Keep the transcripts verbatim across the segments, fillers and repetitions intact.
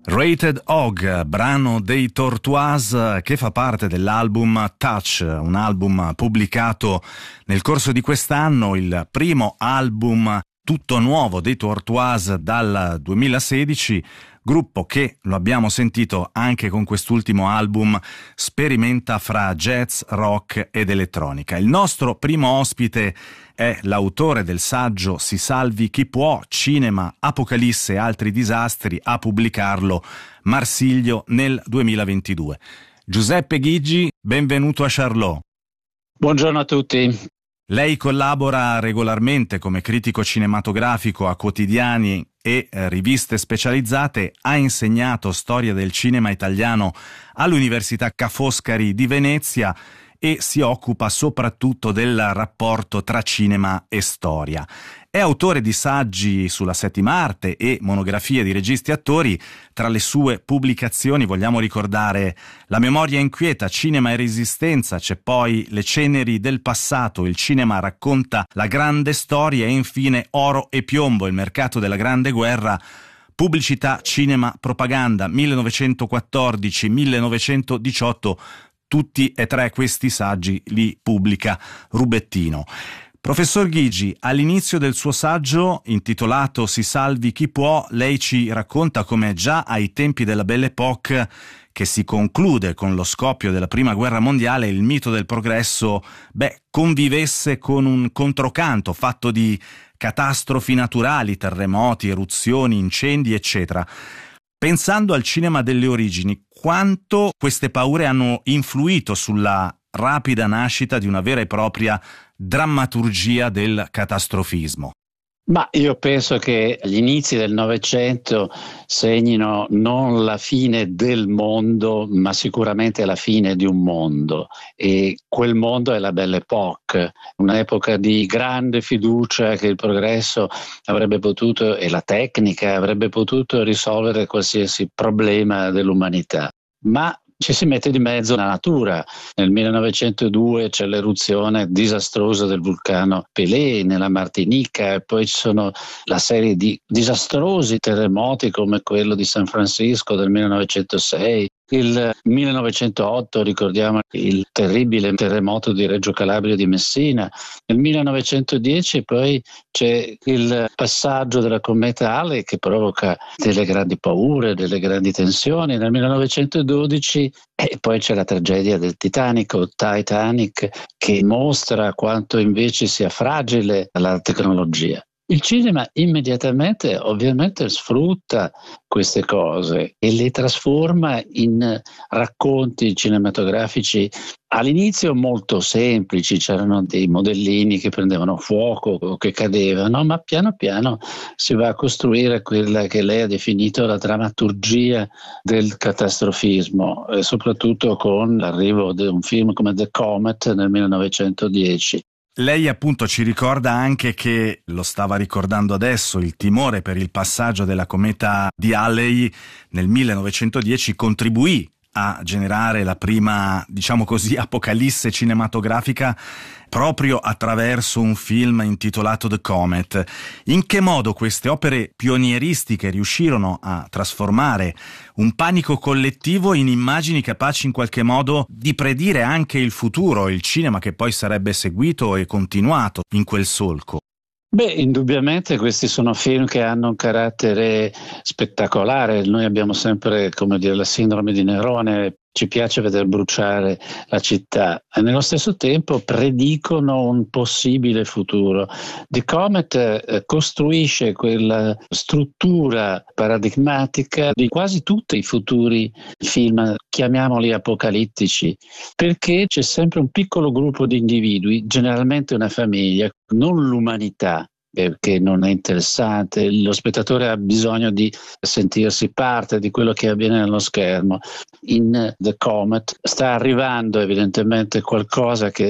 Rated Hog, brano dei Tortoise che fa parte dell'album Touch, un album pubblicato nel corso di quest'anno, il primo album tutto nuovo dei Tortoise dal duemilasedici, gruppo che, lo abbiamo sentito anche con quest'ultimo album, sperimenta fra jazz, rock ed elettronica. Il nostro primo ospite è l'autore del saggio Si salvi chi può, cinema, apocalisse e altri disastri, a pubblicarlo Marsilio nel duemilaventidue. Giuseppe Ghigi, benvenuto a Charlot. Buongiorno a tutti. Lei collabora regolarmente come critico cinematografico a quotidiani e eh, riviste specializzate, ha insegnato storia del cinema italiano all'Università Ca' Foscari di Venezia e si occupa soprattutto del rapporto tra cinema e storia. È autore di saggi sulla settima arte e monografie di registi e attori. Tra le sue pubblicazioni vogliamo ricordare La memoria inquieta, cinema e resistenza, c'è poi Le ceneri del passato, il cinema racconta la grande storia e infine Oro e piombo, il mercato della grande guerra, pubblicità, cinema, propaganda, millenovecentoquattordici millenovecentodiciotto. Tutti e tre questi saggi li pubblica Rubettino. Professor Ghigi, all'inizio del suo saggio intitolato Si salvi chi può, lei ci racconta come già ai tempi della Belle Époque, che si conclude con lo scoppio della Prima Guerra Mondiale, il mito del progresso, beh, convivesse con un controcanto fatto di catastrofi naturali, terremoti, eruzioni, incendi, eccetera. Pensando al cinema delle origini, quanto queste paure hanno influito sulla rapida nascita di una vera e propria drammaturgia del catastrofismo? Ma io penso che gli inizi del Novecento segnino non la fine del mondo, ma sicuramente la fine di un mondo, e quel mondo è la Belle Époque, un'epoca di grande fiducia che il progresso avrebbe potuto e la tecnica avrebbe potuto risolvere qualsiasi problema dell'umanità. Ma ci si mette di mezzo la natura. Nel millenovecentodue c'è l'eruzione disastrosa del vulcano Pelé nella Martinica, e poi ci sono la serie di disastrosi terremoti come quello di San Francisco del millenovecentosei. Il millenovecentootto, ricordiamo il terribile terremoto di Reggio Calabria di Messina. Nel millenovecentodieci poi c'è il passaggio della cometa Halley che provoca delle grandi paure, delle grandi tensioni. Nel millenovecentododici e poi c'è la tragedia del Titanic o Titanic, che mostra quanto invece sia fragile la tecnologia. Il cinema immediatamente ovviamente sfrutta queste cose e le trasforma in racconti cinematografici all'inizio molto semplici, c'erano dei modellini che prendevano fuoco o che cadevano, ma piano piano si va a costruire quella che lei ha definito la drammaturgia del catastrofismo, e soprattutto con l'arrivo di un film come The Comet nel millenovecentodieci. Lei appunto ci ricorda anche che, lo stava ricordando adesso, il timore per il passaggio della cometa di Halley nel millenovecentodieci contribuì a generare la prima, diciamo così, apocalisse cinematografica proprio attraverso un film intitolato The Comet. In che modo queste opere pionieristiche riuscirono a trasformare un panico collettivo in immagini capaci in qualche modo di predire anche il futuro, il cinema che poi sarebbe seguito e continuato in quel solco? Beh, indubbiamente questi sono film che hanno un carattere spettacolare. Noi abbiamo sempre, come dire, la sindrome di Nerone, ci piace vedere bruciare la città, e nello stesso tempo predicono un possibile futuro. The Comet eh, costruisce quella struttura paradigmatica di quasi tutti i futuri film, chiamiamoli apocalittici, perché c'è sempre un piccolo gruppo di individui, generalmente una famiglia, non l'umanità, perché non è interessante, lo spettatore ha bisogno di sentirsi parte di quello che avviene nello schermo. In The Comet sta arrivando evidentemente qualcosa che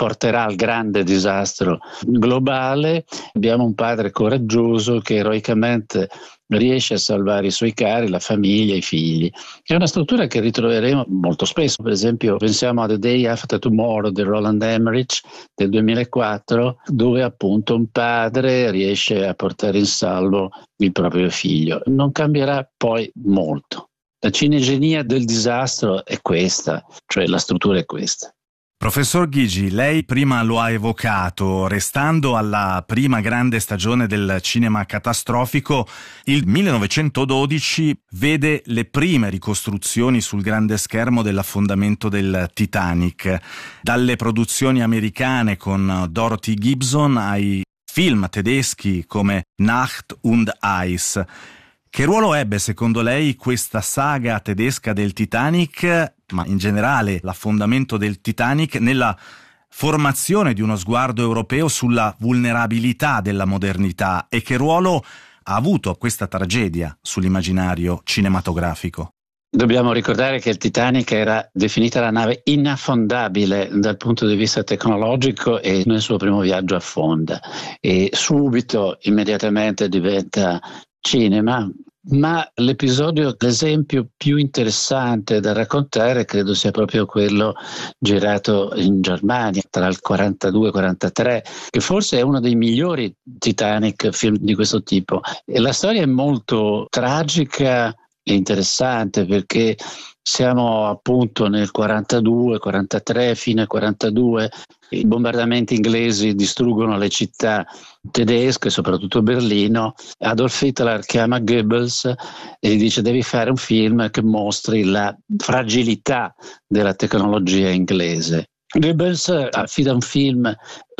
porterà al grande disastro globale. Abbiamo un padre coraggioso che eroicamente riesce a salvare i suoi cari, la famiglia, i figli. È una struttura che ritroveremo molto spesso. Per esempio, pensiamo a The Day After Tomorrow di Roland Emmerich del duemilaquattro, dove appunto un padre riesce a portare in salvo il proprio figlio. Non cambierà poi molto. La cinegenia del disastro è questa, cioè la struttura è questa. Professor Gygi, lei prima lo ha evocato, restando alla prima grande stagione del cinema catastrofico, il millenovecentododici vede le prime ricostruzioni sul grande schermo dell'affondamento del Titanic, dalle produzioni americane con Dorothy Gibson ai film tedeschi come Nacht und Eis. Che ruolo ebbe secondo lei questa saga tedesca del Titanic, ma in generale l'affondamento del Titanic, nella formazione di uno sguardo europeo sulla vulnerabilità della modernità, e che ruolo ha avuto questa tragedia sull'immaginario cinematografico? Dobbiamo ricordare che il Titanic era definita la nave inaffondabile dal punto di vista tecnologico e nel suo primo viaggio affonda, e subito, immediatamente diventa cinema. Ma l'episodio, l'esempio più interessante da raccontare credo sia proprio quello girato in Germania tra il quarantadue e il quarantatré, che forse è uno dei migliori Titanic film di questo tipo. E la storia è molto tragica e interessante, perché siamo appunto nel quarantadue quarantatré, fine quarantadue, i bombardamenti inglesi distruggono le città tedesche, soprattutto Berlino. Adolf Hitler chiama Goebbels e gli dice: devi fare un film che mostri la fragilità della tecnologia inglese. Goebbels affida un film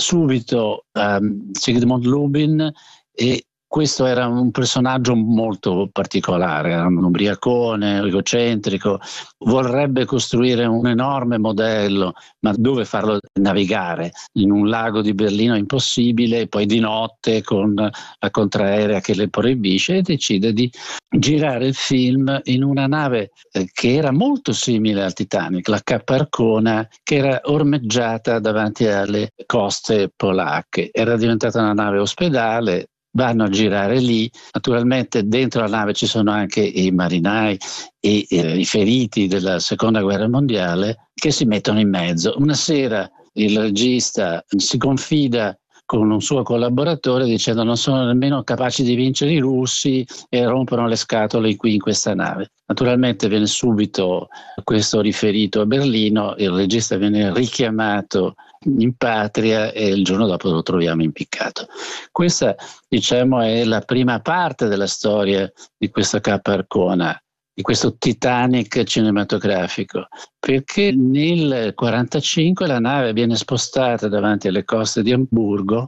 subito a Sigmund Lubin, e questo era un personaggio molto particolare, era un ubriacone, egocentrico, vorrebbe costruire un enorme modello, ma dove farlo navigare? In un lago di Berlino impossibile, e poi di notte con la contraerea che le proibisce, e decide di girare il film in una nave eh, che era molto simile al Titanic, la Cap Arcona, che era ormeggiata davanti alle coste polacche. Era diventata una nave ospedale. Vanno a girare lì, naturalmente dentro la nave ci sono anche i marinai e eh, i feriti della seconda guerra mondiale che si mettono in mezzo. Una sera il regista si confida con un suo collaboratore dicendo: non sono nemmeno capaci di vincere i russi e rompono le scatole qui in questa nave. Naturalmente viene subito questo riferito a Berlino, il regista viene richiamato in patria e il giorno dopo lo troviamo impiccato. Questa, diciamo, è la prima parte della storia di questa Cap Arcona, di questo Titanic cinematografico, perché nel quarantacinque la nave viene spostata davanti alle coste di Amburgo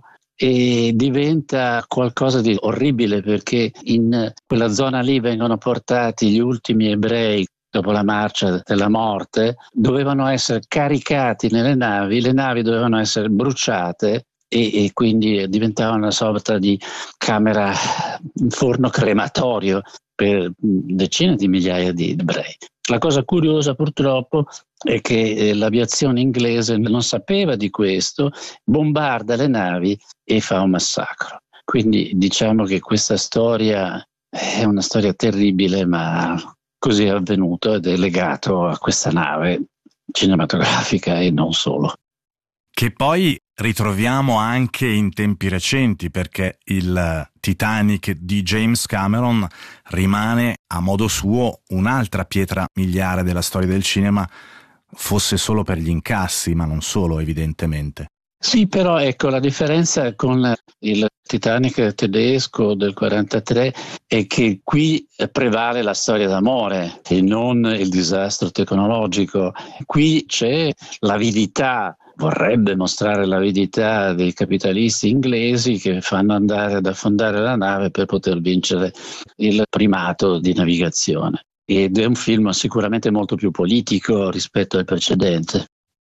e diventa qualcosa di orribile, perché in quella zona lì vengono portati gli ultimi ebrei dopo la marcia della morte, dovevano essere caricati nelle navi, le navi dovevano essere bruciate e, e quindi diventava una sorta di camera, un forno crematorio per decine di migliaia di ebrei. La cosa curiosa purtroppo è che eh, l'aviazione inglese non sapeva di questo, bombarda le navi e fa un massacro. Quindi diciamo che questa storia è una storia terribile, ma così è avvenuto ed è legato a questa nave cinematografica e non solo. Che poi ritroviamo anche in tempi recenti, perché il Titanic di James Cameron rimane a modo suo un'altra pietra miliare della storia del cinema, fosse solo per gli incassi, ma non solo, evidentemente. Sì, però ecco, la differenza con il Titanic tedesco del quarantatré è che qui prevale la storia d'amore e non il disastro tecnologico. Qui c'è l'avidità, vorrebbe mostrare l'avidità dei capitalisti inglesi che fanno andare ad affondare la nave per poter vincere il primato di navigazione. Ed è un film sicuramente molto più politico rispetto al precedente.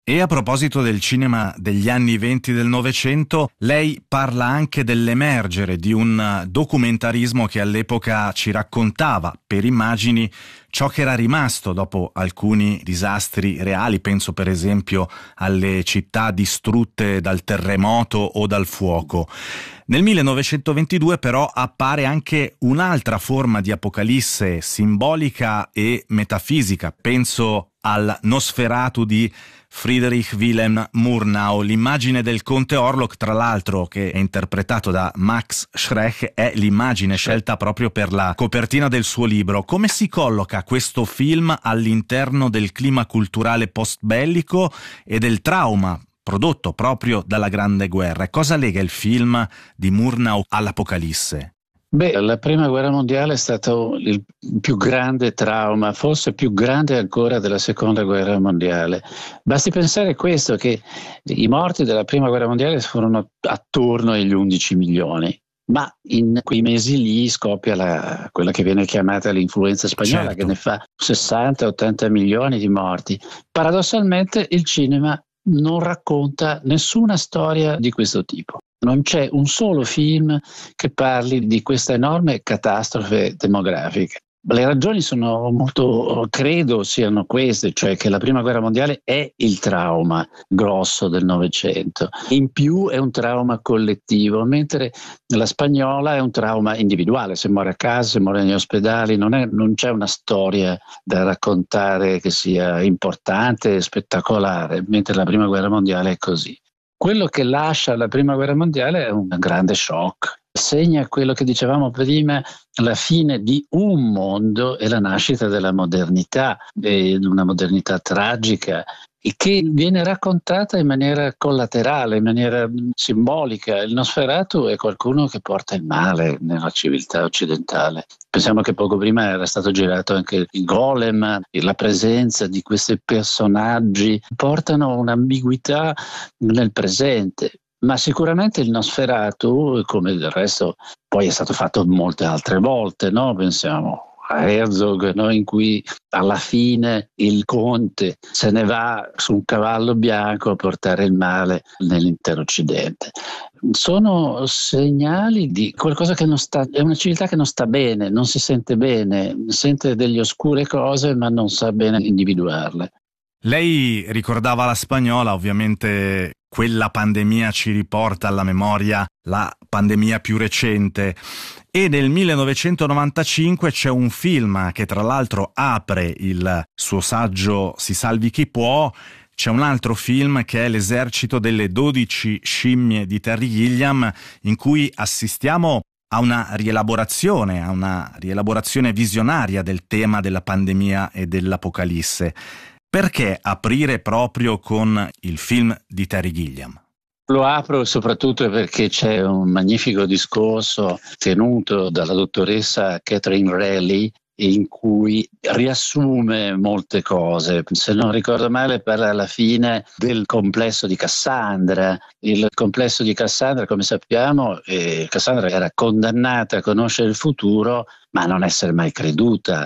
E a proposito del cinema degli anni venti del Novecento, lei parla anche dell'emergere di un documentarismo che all'epoca ci raccontava per immagini ciò che era rimasto dopo alcuni disastri reali. Penso per esempio alle città distrutte dal terremoto o dal fuoco. Nel millenovecentoventidue però appare anche un'altra forma di apocalisse simbolica e metafisica. Penso al Nosferatu di Friedrich Wilhelm Murnau. L'immagine del conte Orlok, tra l'altro, che è interpretato da Max Schreck, è l'immagine scelta proprio per la copertina del suo libro. Come si colloca questo film all'interno del clima culturale post-bellico e del trauma prodotto proprio dalla Grande Guerra? E cosa lega il film di Murnau all'Apocalisse? Beh, la prima guerra mondiale è stato il più grande trauma, forse più grande ancora della seconda guerra mondiale. Basti pensare questo, che i morti della prima guerra mondiale furono attorno agli undici milioni. Ma in quei mesi lì scoppia la, quella che viene chiamata l'influenza spagnola, certo, che ne fa sessanta ottanta milioni di morti. Paradossalmente il cinema non racconta nessuna storia di questo tipo. Non c'è un solo film che parli di questa enorme catastrofe demografica. Le ragioni sono molto, credo siano queste, cioè che la prima guerra mondiale è il trauma grosso del Novecento. In più è un trauma collettivo, mentre la spagnola è un trauma individuale. Se muore a casa, se muore negli ospedali, non, è, non c'è una storia da raccontare che sia importante e spettacolare, mentre la prima guerra mondiale è così. Quello che lascia la prima guerra mondiale è un grande shock. Segna quello che dicevamo prima, la fine di un mondo e la nascita della modernità, di una modernità tragica, e che viene raccontata in maniera collaterale, in maniera simbolica. Il Nosferatu è qualcuno che porta il male nella civiltà occidentale. Pensiamo che poco prima era stato girato anche il Golem, e la presenza di questi personaggi portano un'ambiguità nel presente. Ma sicuramente il Nosferatu, come del resto poi è stato fatto molte altre volte, no? Pensiamo a Herzog, no? In cui alla fine il conte se ne va su un cavallo bianco a portare il male nell'intero Occidente. Sono segnali di qualcosa che non sta, è una civiltà che non sta bene, non si sente bene, sente delle oscure cose ma non sa bene individuarle. Lei ricordava la spagnola, ovviamente quella pandemia ci riporta alla memoria la pandemia più recente, e nel millenovecentonovantacinque c'è un film che tra l'altro apre il suo saggio Si salvi chi può. C'è un altro film che è L'esercito delle dodici scimmie di Terry Gilliam, in cui assistiamo a una rielaborazione, a una rielaborazione visionaria del tema della pandemia e dell'apocalisse. Perché aprire proprio con il film di Terry Gilliam? Lo apro soprattutto perché c'è un magnifico discorso tenuto dalla dottoressa Catherine Reilly in cui riassume molte cose. Se non ricordo male, parla alla fine del complesso di Cassandra. Il complesso di Cassandra, come sappiamo, eh, Cassandra era condannata a conoscere il futuro ma a non essere mai creduta,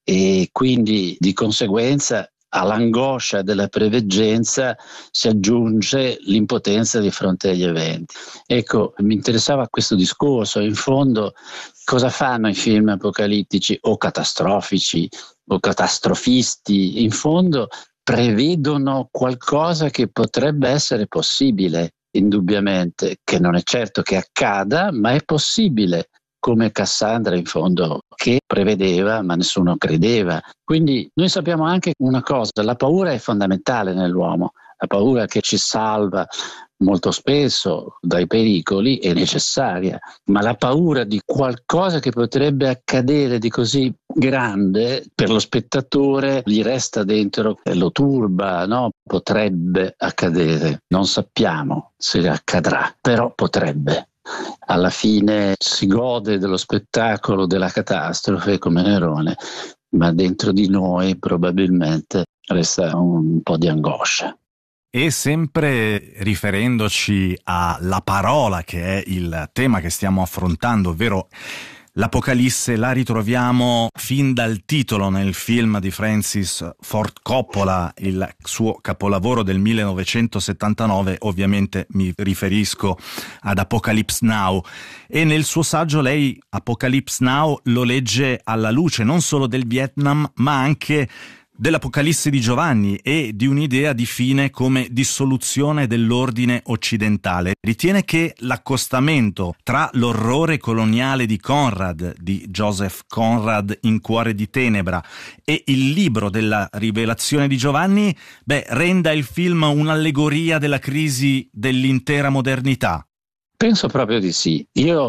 e quindi di conseguenza all'angoscia della preveggenza si aggiunge l'impotenza di fronte agli eventi. Ecco, mi interessava questo discorso. In fondo, cosa fanno i film apocalittici o catastrofici o catastrofisti? In fondo prevedono qualcosa che potrebbe essere possibile, indubbiamente, che non è certo che accada, ma è possibile, come Cassandra in fondo, che prevedeva ma nessuno credeva. Quindi noi sappiamo anche una cosa: la paura è fondamentale nell'uomo, la paura che ci salva molto spesso dai pericoli è necessaria, ma la paura di qualcosa che potrebbe accadere di così grande per lo spettatore gli resta dentro, lo turba, no? Potrebbe accadere, non sappiamo se accadrà, però potrebbe. Alla fine si gode dello spettacolo della catastrofe come Nerone, ma dentro di noi probabilmente resta un po' di angoscia. E sempre riferendoci alla parola, che è il tema che stiamo affrontando, ovvero L'Apocalisse la ritroviamo fin dal titolo nel film di Francis Ford Coppola, il suo capolavoro del millenovecentosettantanove, ovviamente mi riferisco ad Apocalypse Now, e nel suo saggio lei Apocalypse Now lo legge alla luce non solo del Vietnam ma anche dell'Apocalisse di Giovanni e di un'idea di fine come dissoluzione dell'ordine occidentale. Ritiene che l'accostamento tra l'orrore coloniale di Conrad, di Joseph Conrad in Cuore di Tenebra, e il libro della Rivelazione di Giovanni, beh, renda il film un'allegoria della crisi dell'intera modernità? Penso proprio di sì. Io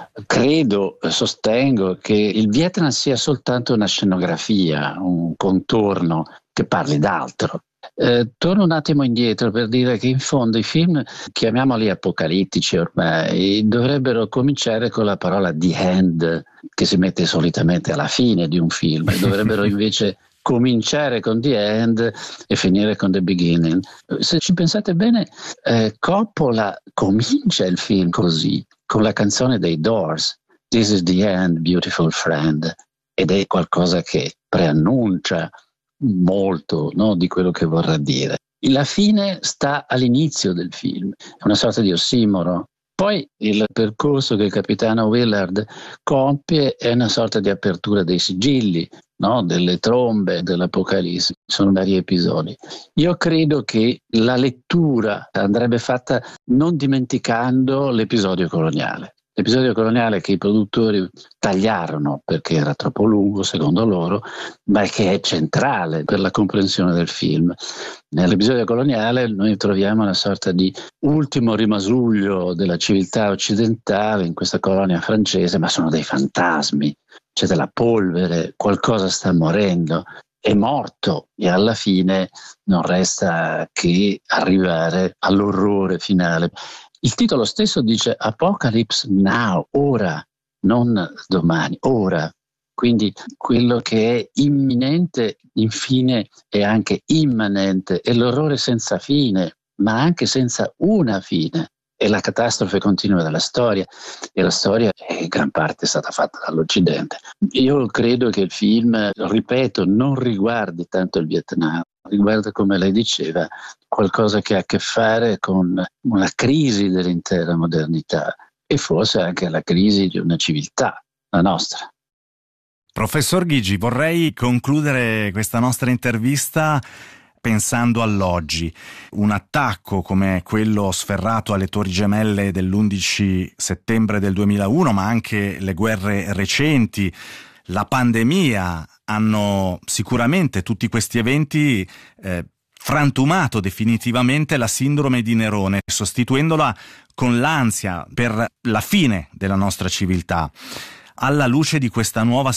credo, sostengo che il Vietnam sia soltanto una scenografia, un contorno che parli d'altro. Eh, torno un attimo indietro per dire che in fondo i film, chiamiamoli apocalittici ormai, dovrebbero cominciare con la parola the end, che si mette solitamente alla fine di un film, e dovrebbero invece cominciare con the end e finire con the beginning. Se ci pensate bene, eh, Coppola comincia il film così, con la canzone dei Doors, This is the end, beautiful friend, ed è qualcosa che preannuncia molto, no, di quello che vorrà dire. La fine sta all'inizio del film, è una sorta di ossimoro. Poi il percorso che il capitano Willard compie è una sorta di apertura dei sigilli, no? Delle trombe dell'Apocalisse. Sono vari episodi. Io credo che la lettura andrebbe fatta non dimenticando l'episodio coloniale. L'episodio coloniale che i produttori tagliarono perché era troppo lungo, secondo loro, ma che è centrale per la comprensione del film. Nell'episodio coloniale noi troviamo una sorta di ultimo rimasuglio della civiltà occidentale in questa colonia francese, ma sono dei fantasmi, c'è della polvere, qualcosa sta morendo, è morto, e alla fine non resta che arrivare all'orrore finale. Il titolo stesso dice Apocalypse Now, ora, non domani, ora. Quindi quello che è imminente, infine, è anche immanente, è l'orrore senza fine, ma anche senza una fine. È la catastrofe continua della storia, e la storia in gran parte è stata fatta dall'Occidente. Io credo che il film, ripeto, non riguardi tanto il Vietnam, riguarda, come lei diceva, qualcosa che ha a che fare con una crisi dell'intera modernità e forse anche la crisi di una civiltà, la nostra. Professor Ghigi, vorrei concludere questa nostra intervista pensando all'oggi. Un attacco come quello sferrato alle Torri Gemelle dell'undici settembre del duemilauno, ma anche le guerre recenti, la pandemia, hanno sicuramente tutti questi eventi eh, frantumato definitivamente la sindrome di Nerone, sostituendola con l'ansia per la fine della nostra civiltà. Alla luce di questa nuova